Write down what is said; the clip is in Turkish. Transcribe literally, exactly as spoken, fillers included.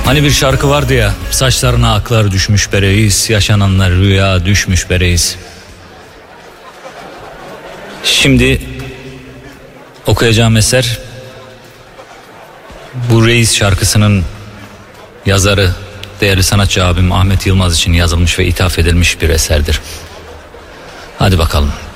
Hani bir şarkı vardı ya, saçlarına aklar düşmüş be reis, yaşananlar rüya düşmüş be reis. Şimdi okuyacağım eser bu Reis şarkısının yazarı değerli sanatçı abim Ahmet Yılmaz için yazılmış ve ithaf edilmiş bir eserdir. Hadi bakalım.